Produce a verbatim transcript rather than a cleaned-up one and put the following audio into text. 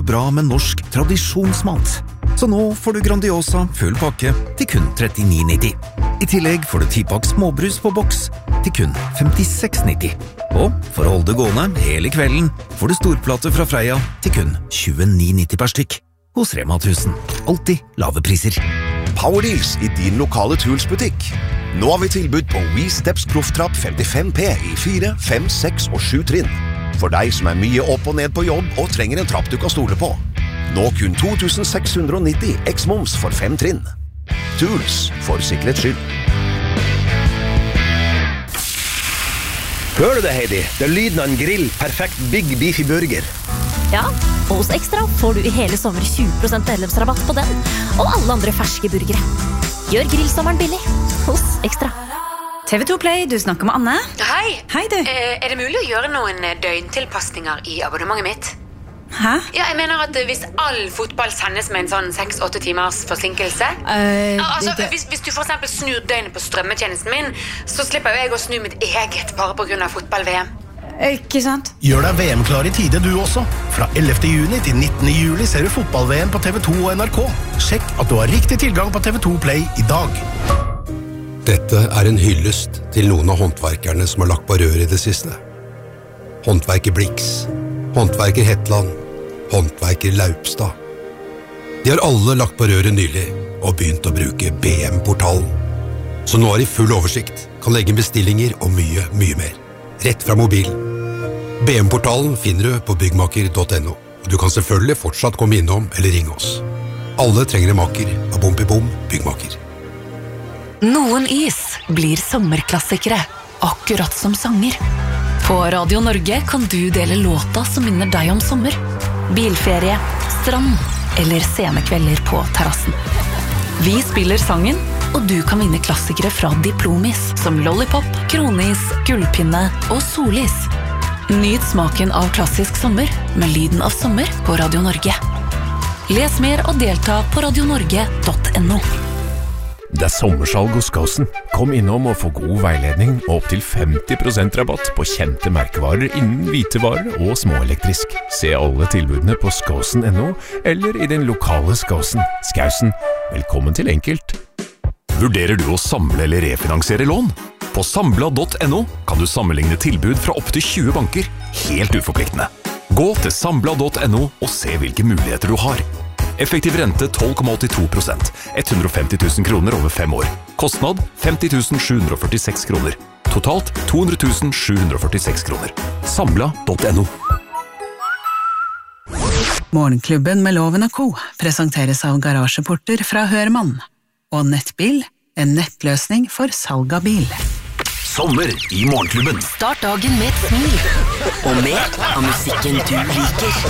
bra med norsk tradisjonsmat. Så nå får du Grandiosa full pakke til kun trettini nitti. I tillegg får du ti-pakk småbrus på boks til kun femtiseks nitti. Og for å holde det gående hele kvelden får du storplate fra Freia til kun tjueni nitti per stykk. Hos Rema tusen. Alltid lave priser. Powerdeals i din lokale Tools-butikk. Nå har vi tilbud på WeSteps Profftrapp femtifem P i fire, fem, seks og sju trinn. For deg som er mye opp og ned på jobb og trenger en trapp du kan stole på. Nå kun to tusen seks hundre nitti X-moms for fem trinn. Tools, for sikkerhets skyld. Hører du det, Heidi? Det er lyden av en grill, perfekt Big Beefy Burger. Ja, og hos Extra får du i hele sommer tjue prosent medlemsrabatt på den, og alle andre ferske burgere. Gjør grillsommeren billig hos Extra. T V to Play, du snakker med Anne. Hei. Hei, du. Eh, er det mulig å gjøre noen døgntilpasninger i abonnementet mitt? Hæ? Ja, jeg mener at hvis all fotball sendes med en sånn seks åtte timers forsinkelse Uh, altså, det, hvis, hvis du for eksempel snur døgnet på strømmetjenesten min, så slipper jeg å snu mitt eget bare på grunn av fotball-V M. Ikke sant? Gjør deg V M-klar i tide du også. Fra ellevte juni til nittende juli ser du fotball-V M på T V to og N R K. Sjekk at du har riktig tilgang på T V to Play i dag. Dette er en hyllest til noen av håndverkerne som har lagt på rør i det siste. Håndverker Blix, håndverker Hetland, håndverker Laupstad. De har alle lagt på røret nylig og begynt å bruke B M-portalen. Så nå har de full oversikt, kan legge bestillinger og mye, mye mer. Rett fra mobil. B M-portalen finner du på byggmaker punktum no, og du kan selvfølgelig fortsatt komme innom eller ringe oss. Alle trenger en maker av Bom i Bom Byggmaker. Noen is blir sommerklassikere, akkurat som sanger. På Radio Norge kan du dele låta som minner deg om sommer. Bilferie, strand eller sene kvelder på terrassen. Vi spiller sangen, og du kan vinne klassikere fra Diplomis, som Lollipop, Kronis, Gullpinne og Solis. Nyt smaken av klassisk sommer med lyden av sommer på Radio Norge. Les mer og delta på radionorge punktum no. Det er sommersalg hos Skåsen. Kom innom og få god veiledning og opp til femti prosent rabatt på kjente merkevarer innen hvitevarer og småelektrisk. Se alle tilbudene på skåsen punktum no eller i din lokale Skåsen. Skausen, velkommen til enkelt. Vurderer du å samle eller refinansiere lån? På Sambla punktum no kan du sammenligne tilbud fra opp til tjue banker, helt uforpliktende. Gå til Sambla punktum no og se hvilke muligheter du har. Effektiv rente tolv komma åttito prosent, hundre og femti tusen kroner over fem år. Kostnad femti tusen sju hundre og førtiseks kroner. Totalt to hundre tusen sju hundre og førtiseks kroner. Sambla punktum no. Morgenklubben med Loven og Co. presenteres av garasjeporter fra Hørmann. Og Nettbil, en nettløsning for salg av bil. Sommer i Morgenklubben. Start dagen med et smil, og mer av musikken du liker.